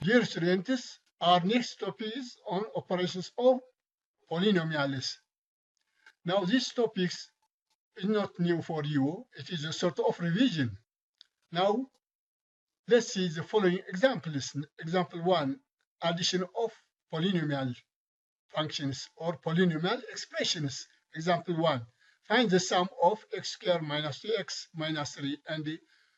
Dear students, our next topic is on operations of polynomials. Now this topic is not new for you, it is a sort of revision. Now let's see the following examples. Example 1, addition of polynomial functions or polynomial expressions. Example 1, find the sum of x squared minus 2x minus 3 and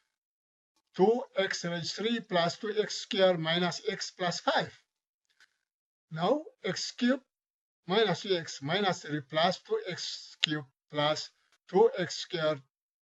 2x raised 3 plus 2x squared minus x plus 5. Now x cubed minus 2x minus 3 plus 2x cubed plus 2x squared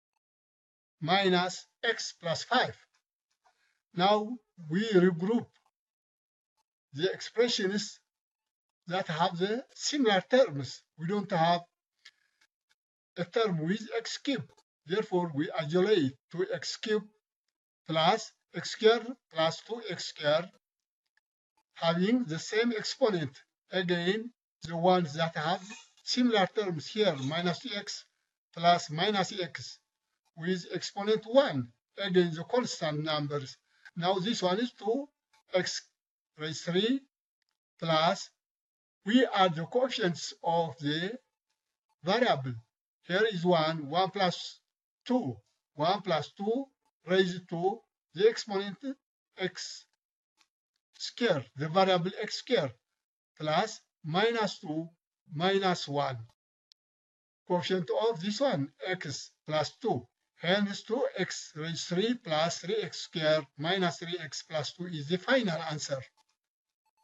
minus x plus 5. Now we regroup the expressions that have the similar terms. We don't have a term with x cubed. Therefore, we isolate 2x cubed plus x squared plus 2x squared having the same exponent. Again, the ones that have similar terms here, minus 2x plus minus x with exponent 1. Again, the constant numbers. Now this one is 2x raised 3 plus, we add the coefficients of the variable. Here is 1 plus 2. 1 plus 2 raised to the exponent x squared, the variable x squared, plus minus 2 minus 1. Coefficient of this one, x plus 2. Hence 2x raised 3 plus 3x squared minus 3x plus 2 is the final answer.